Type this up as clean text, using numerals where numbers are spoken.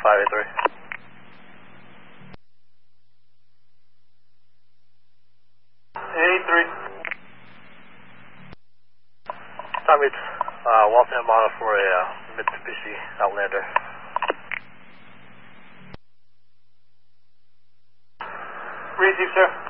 583. Time it's Walton model for a Mitsubishi Outlander. Receive, sir.